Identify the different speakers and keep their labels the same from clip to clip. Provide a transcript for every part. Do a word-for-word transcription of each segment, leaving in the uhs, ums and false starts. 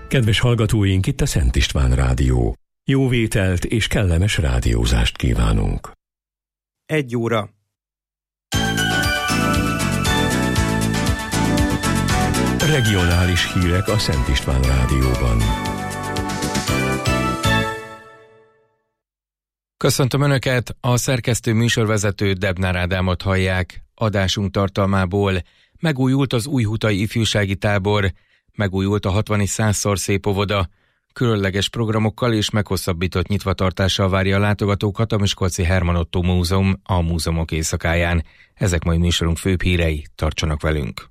Speaker 1: Kedves hallgatóink, itt a Szent István Rádió. Jó vételt és kellemes rádiózást kívánunk.
Speaker 2: Egy óra.
Speaker 1: Regionális hírek a Szent István Rádióban.
Speaker 3: Köszöntöm Önöket, a szerkesztő műsorvezető Debnár Ádámot hallják. Adásunk tartalmából: megújult az Újhutai Ifjúsági Tábor, megújult a hatvani százszor szép óvoda, különleges programokkal és meghosszabbított nyitvatartással várja a látogatókat a Miskolci Herman Ottó Múzeum a Múzeumok éjszakáján. Ezek mai műsorunk főbb hírei, tartsanak velünk!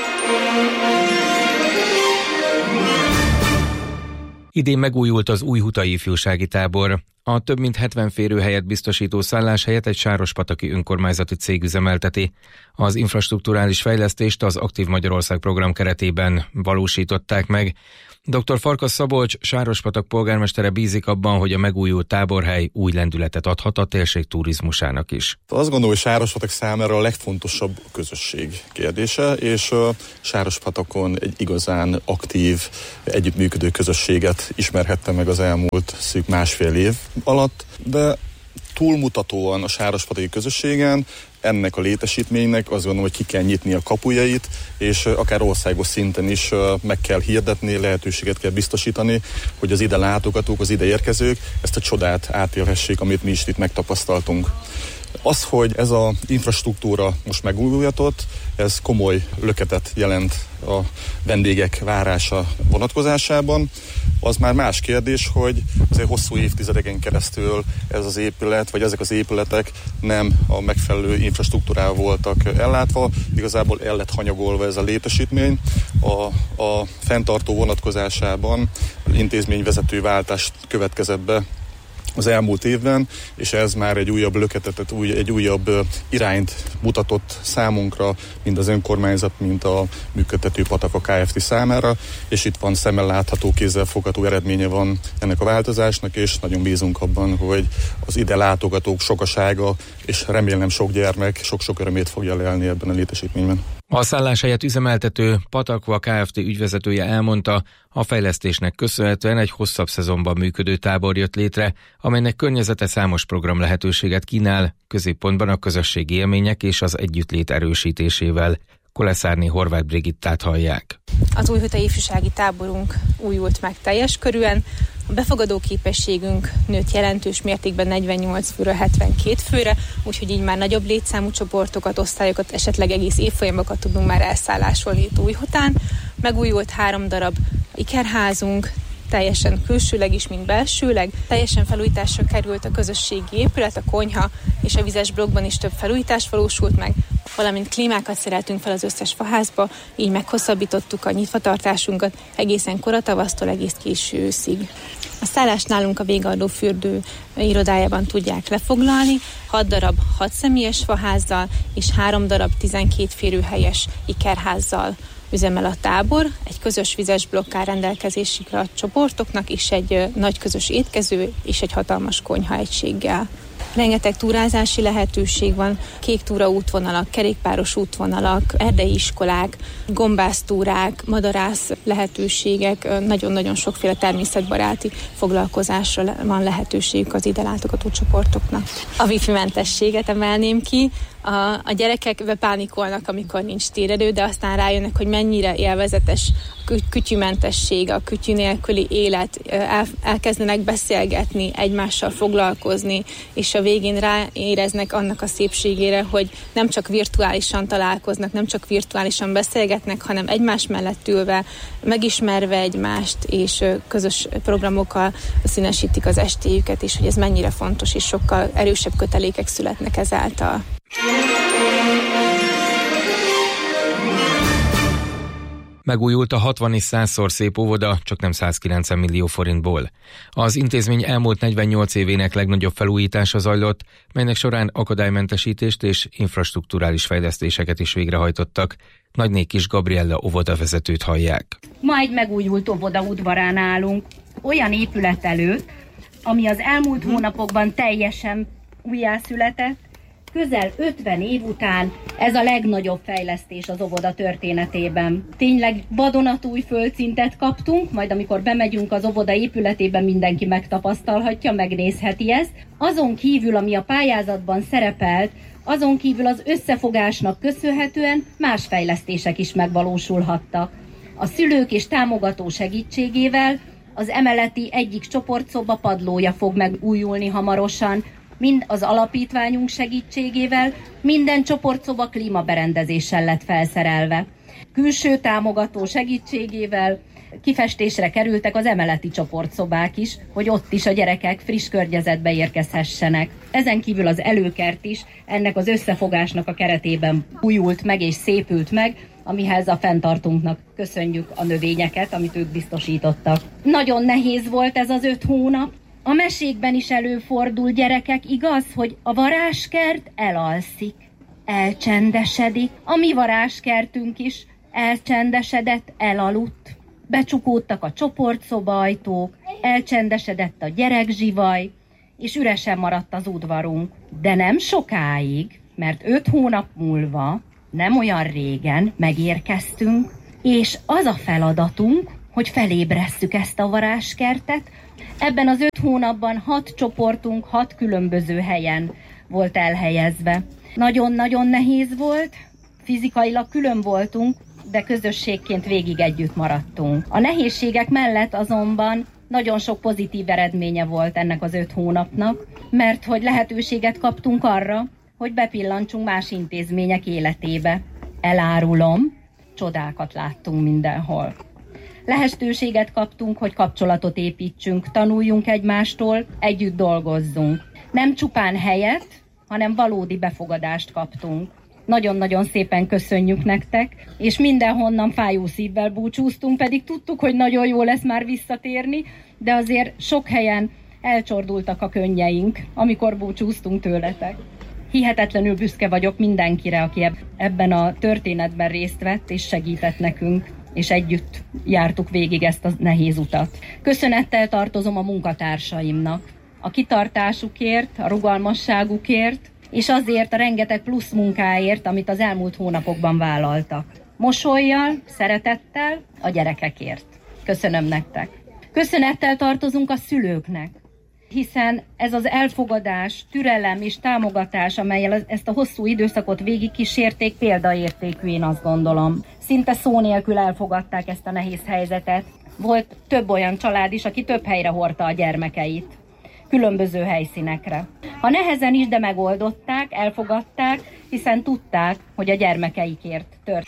Speaker 3: Idén megújult az Újhutai Ifjúsági Tábor. A több mint hetven férőhelyet biztosító szálláshelyet egy sárospataki önkormányzati cég üzemelteti. Az infrastrukturális fejlesztést az Aktív Magyarország program keretében valósították meg. dr. Farkas Szabolcs, Sárospatak polgármestere bízik abban, hogy a megújult táborhely új lendületet adhat a térség turizmusának is.
Speaker 4: Azt gondolom, hogy Sárospatak számára a legfontosabb a közösség kérdése, és Sárospatakon egy igazán aktív, együttműködő közösséget ismerhettem meg az elmúlt szűk másfél év alatt, de túlmutatóan a sárospataki közösségen ennek a létesítménynek azt gondolom, hogy ki kell nyitni a kapujait, és akár országos szinten is meg kell hirdetni, lehetőséget kell biztosítani, hogy az ide látogatók, az ide érkezők ezt a csodát átélhessék, amit mi is itt megtapasztaltunk. Az, hogy ez az infrastruktúra most megújulhatott, ez komoly löketet jelent a vendégek várása vonatkozásában. Az már más kérdés, hogy azért hosszú évtizedeken keresztül ez az épület, vagy ezek az épületek nem a megfelelő infrastruktúrával voltak ellátva, igazából el lett hanyagolva ez a létesítmény. A, a fenntartó vonatkozásában intézményvezető váltást következett be az elmúlt évben, és ez már egy újabb löketet, új, egy újabb irányt mutatott számunkra, mind az önkormányzat, mind a működtető Pataka Kft. Számára, és itt van szemmel látható, kézzelfogható eredménye van ennek a változásnak, és nagyon bízunk abban, hogy az ide látogatók sokasága, és remélem sok gyermek sok-sok örömét fogja lelni ebben a létesítményben.
Speaker 3: A szálláshelyet üzemeltető Patakva Kft. Ügyvezetője elmondta, a fejlesztésnek köszönhetően egy hosszabb szezonban működő tábor jött létre, amelynek környezete számos program lehetőséget kínál, középpontban a közösségi élmények és az együttlét erősítésével. Koleszárné Horváth Brigittát hallják.
Speaker 5: Az Újhutai Ifjúsági Táborunk újult meg teljes körűen. A befogadó képességünk nőtt jelentős mértékben negyvennyolc főről hetvenkét főre, úgyhogy így már nagyobb létszámú csoportokat, osztályokat, esetleg egész évfolyamokat tudunk már elszállásolni itt Újhután. Megújult három darab ikerházunk, teljesen külsőleg is, mint belsőleg. Teljesen felújításra került a közösségi épület, a konyha és a vizes blokkban is több felújítás valósult meg, valamint klímákat szereltünk fel az összes faházba, így meghosszabbítottuk a nyitvatartásunkat egészen koratavasztól egész késő őszig. A szállást nálunk a végadó fürdő irodájában tudják lefoglalni, hat darab hat személyes faházzal és három darab tizenkét férőhelyes ikerházzal üzemel a tábor, egy közös vizes blokk áll rendelkezésükre a csoportoknak, és egy nagy közös étkező és egy hatalmas konyha egységgel. Rengeteg túrázási lehetőség van, kék túra útvonalak, kerékpáros útvonalak, erdei iskolák, gombásztúrák, madarász lehetőségek, nagyon-nagyon sokféle természetbaráti foglalkozásra van lehetőségük az ide látogató csoportoknak. A wifi mentességet emelném ki, a, a gyerekek bepánikolnak, amikor nincs térerő, de aztán rájönnek, hogy mennyire élvezetes a kütyümentesség, a kütyű nélküli élet, el, elkezdenek beszélgetni, egymással foglalkozni, és a végén ráéreznek annak a szépségére, hogy nem csak virtuálisan találkoznak, nem csak virtuálisan beszélgetnek, hanem egymás mellett ülve, megismerve egymást, és közös programokkal színesítik az estéjüket, és hogy ez mennyire fontos, és sokkal erősebb kötelékek születnek ezáltal.
Speaker 3: Megújult a hatvan és százszor szép óvoda, csak nem százkilencven millió forintból. Az intézmény elmúlt negyvennyolc évének legnagyobb felújítása zajlott, melynek során akadálymentesítést és infrastrukturális fejlesztéseket is végrehajtottak. Nagyné Kis Gabriella óvodavezetőt hallják.
Speaker 6: Ma egy megújult óvoda udvarán állunk, olyan épület előtt, ami az elmúlt hónapokban teljesen újjászületett, közel ötven év után ez a legnagyobb fejlesztés az óvoda történetében. Tényleg vadonatúj földszintet kaptunk, majd amikor bemegyünk az óvoda épületében, mindenki megtapasztalhatja, megnézheti ezt. Azon kívül, ami a pályázatban szerepelt, azon kívül az összefogásnak köszönhetően más fejlesztések is megvalósulhattak. A szülők és támogató segítségével az emeleti egyik csoportszoba padlója fog megújulni hamarosan, mind az alapítványunk segítségével, minden csoportszoba klímaberendezéssel lett felszerelve. Külső támogató segítségével kifestésre kerültek az emeleti csoportszobák is, hogy ott is a gyerekek friss környezetbe érkezhessenek. Ezen kívül az előkert is ennek az összefogásnak a keretében újult meg és szépült meg, amihez a fenntartónknak köszönjük a növényeket, amit ők biztosítottak. Nagyon nehéz volt ez az öt hónap. A mesékben is előfordul, gyerekek, igaz, hogy a varázskert elalszik, elcsendesedik. A mi varázskertünk is elcsendesedett, elaludt. Becsukódtak a csoportszoba ajtók, elcsendesedett a gyerekzsivaj, és üresen maradt az udvarunk. De nem sokáig, mert öt hónap múlva, nem olyan régen megérkeztünk, és az a feladatunk, hogy felébresszük ezt a varázskertet. Ebben az öt hónapban hat csoportunk hat különböző helyen volt elhelyezve. Nagyon-nagyon nehéz volt, fizikailag külön voltunk, de közösségként végig együtt maradtunk. A nehézségek mellett azonban nagyon sok pozitív eredménye volt ennek az öt hónapnak, mert hogy lehetőséget kaptunk arra, hogy bepillantsunk más intézmények életébe. Elárulom, csodákat láttunk mindenhol. Lehetőséget kaptunk, hogy kapcsolatot építsünk, tanuljunk egymástól, együtt dolgozzunk. Nem csupán helyet, hanem valódi befogadást kaptunk. Nagyon-nagyon szépen köszönjük nektek, és mindenhonnan fájó szívvel búcsúztunk, pedig tudtuk, hogy nagyon jó lesz már visszatérni, de azért sok helyen elcsordultak a könnyeink, amikor búcsúztunk tőletek. Hihetetlenül büszke vagyok mindenkire, aki ebben a történetben részt vett és segített nekünk, és együtt jártuk végig ezt a nehéz utat. Köszönettel tartozom a munkatársaimnak, a kitartásukért, a rugalmasságukért, és azért a rengeteg plusz munkáért, amit az elmúlt hónapokban vállaltak. Mosollyal, szeretettel a gyerekekért. Köszönöm nektek. Köszönettel tartozunk a szülőknek, hiszen ez az elfogadás, türelem és támogatás, amellyel ezt a hosszú időszakot végigkísérték, példaértékű, én azt gondolom. Szinte szó nélkül elfogadták ezt a nehéz helyzetet. Volt több olyan család is, aki több helyre hordta a gyermekeit, különböző helyszínekre. Ha nehezen is, de megoldották, elfogadták, hiszen tudták, hogy a gyermekeikért történt.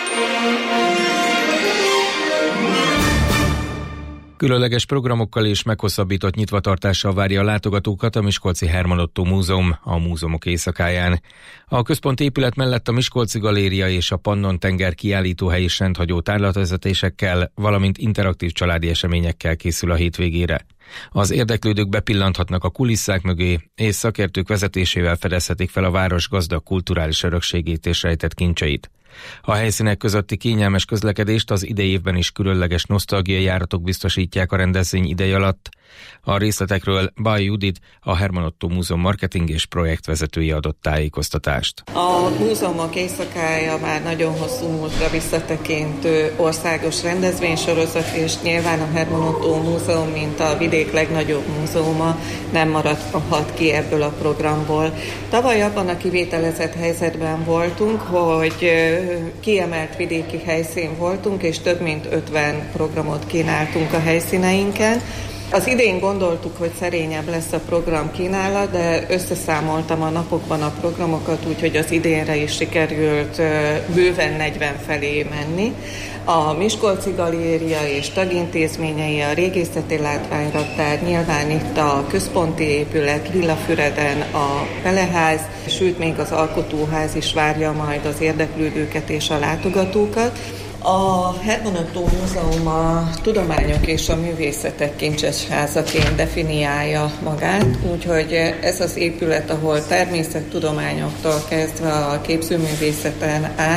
Speaker 3: Különleges programokkal és meghosszabbított nyitvatartással várja a látogatókat a Miskolci Herman Ottó Múzeum a múzeumok éjszakáján. A központi épület mellett a Miskolci Galéria és a Pannon-tenger kiállítóhely is rendhagyó tárlatvezetésekkel, valamint interaktív családi eseményekkel készül a hétvégére. Az érdeklődők bepillanthatnak a kulisszák mögé, és szakértők vezetésével fedezhetik fel a város gazdag kulturális örökségét és rejtett kincseit. A helyszínek közötti kényelmes közlekedést az idei évben is különleges nosztalgiai járatok biztosítják a rendezvény ideje alatt. A részletekről Baj Judit, a Herman Ottó Múzeum marketing és projektvezetője adott tájékoztatást.
Speaker 7: A múzeumok éjszakája már nagyon hosszú múltra visszatekintő országos rendezvénysorozat, és nyilván a Herman Ottó Múzeum, mint a vidék legnagyobb múzeuma, nem maradhat ki ebből a programból. Tavaly abban a kivételezett helyzetben voltunk, hogy kiemelt vidéki helyszín voltunk, és több mint ötven programot kínáltunk a helyszíneinken. Az idén gondoltuk, hogy szerényebb lesz a program kínálat, de összeszámoltam a napokban a programokat, úgyhogy az idénre is sikerült bőven negyven felé menni. A Miskolci Galéria és tagintézményei, a régészeti látványraktár, nyilván itt a központi épület, Lillafüreden a Peleház, sőt még az Alkotóház is várja majd az érdeklődőket és a látogatókat. A Herman Ottó Múzeum a tudományok és a művészetek kincses házaként definiálja magát, úgyhogy ez az épület, ahol természettudományoktól kezdve a képzőművészeten át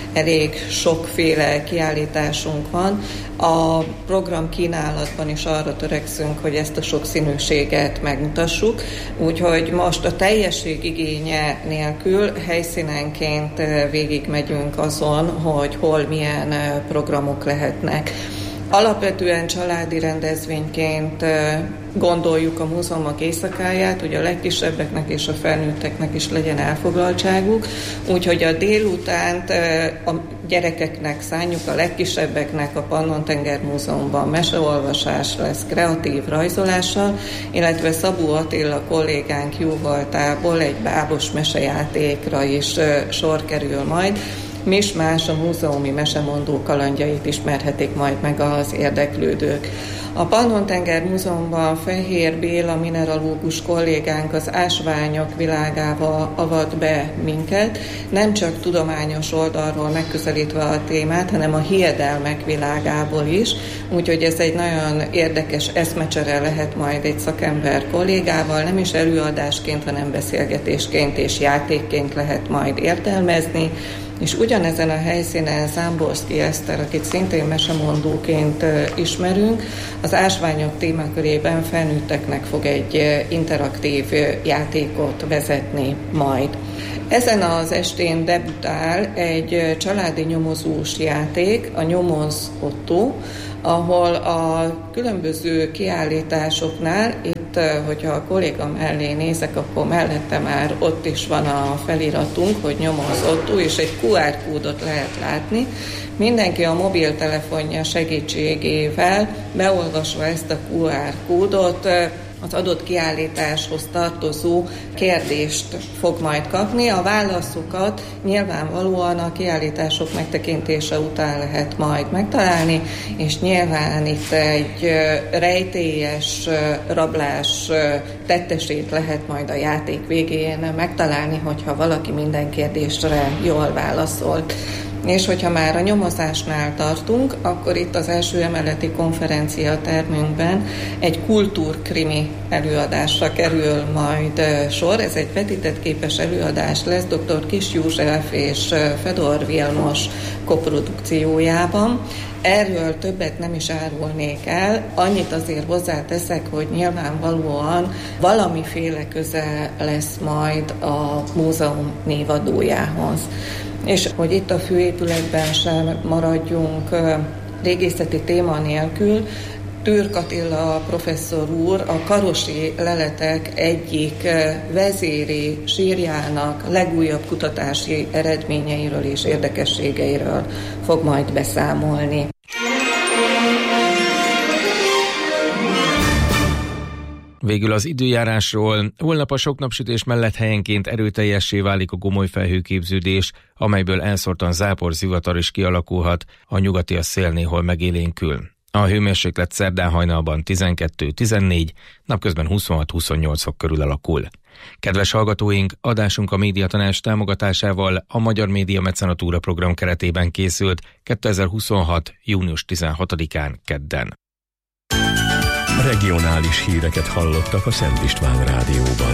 Speaker 7: elég sokféle kiállításunk van. A program kínálatban is arra törekszünk, hogy ezt a sokszínűséget megmutassuk, úgyhogy most a teljesség igénye nélkül helyszínenként végigmegyünk azon, hogy hol milyen programok lehetnek. Alapvetően családi rendezvényként gondoljuk a múzeumok éjszakáját, hogy a legkisebbeknek és a felnőtteknek is legyen elfoglaltságuk, úgyhogy a délutánt a gyerekeknek szánjuk, a legkisebbeknek a Pannon-tenger Múzeumban meseolvasás lesz kreatív rajzolással, illetve Szabó Attila kollégánk jó voltából egy bábos mesejátékra is sor kerül majd. Mismás a múzeumi mesemondó kalandjait ismerhetik majd meg az érdeklődők. A Pannon-tenger Múzeumban Fehér Béla mineralógus kollégánk az ásványok világába avat be minket, nem csak tudományos oldalról megközelítve a témát, hanem a hiedelmek világából is, úgyhogy ez egy nagyon érdekes eszmecsere lehet majd egy szakember kollégával, nem is előadásként, hanem beszélgetésként és játékként lehet majd értelmezni. És ugyanezen a helyszínen Zámborszky Eszter, akit szintén mesemondóként ismerünk, az ásványok témakörében felnőtteknek fog egy interaktív játékot vezetni majd. Ezen az estén debütál egy családi nyomozós játék, a Nyomoz Otto, ahol a különböző kiállításoknál, itt, hogyha a kolléga mellé nézek, akkor mellette már ott is van a feliratunk, hogy Nyomoz Otto, és egy kú er kódot lehet látni. Mindenki a mobiltelefonja segítségével beolvasva ezt a kú er kódot az adott kiállításhoz tartozó kérdést fog majd kapni. A válaszokat nyilvánvalóan a kiállítások megtekintése után lehet majd megtalálni, és nyilván itt egy rejtélyes rablás tettesét lehet majd a játék végén megtalálni, hogyha valaki minden kérdésre jól válaszolt. És hogyha már a nyomozásnál tartunk, akkor itt az első emeleti konferenciatermünkben egy kultúrkrimi előadásra kerül majd sor. Ez egy vetített képes előadás lesz dr. Kiss József és Fedor Vilmos koprodukciójában. Erről többet nem is árulnék el, annyit azért hozzáteszek, hogy nyilvánvalóan valamiféle köze lesz majd a múzeum névadójához. És hogy itt a főépületben sem maradjunk régészeti téma nélkül, Türk Attila professzor úr a karosi leletek egyik vezéri sírjának legújabb kutatási eredményeiről és érdekességeiről fog majd beszámolni.
Speaker 3: Végül az időjárásról. Holnap a sok napsütés mellett helyenként erőteljessé válik a gomoly felhőképződés, amelyből elszórtan zápor, zivatar is kialakulhat, a nyugati a szél néhol megélénkül. A hőmérséklet szerdán hajnalban tizenkettő-tizennégy, napközben huszonhat-huszonnyolc fok körül alakul. Kedves hallgatóink, adásunk a Médiatanács támogatásával a Magyar Média Mecenatúra program keretében készült kétezer-huszonhat. június tizenhatodikán kedden.
Speaker 1: Regionális híreket hallottak a Szent István Rádióban.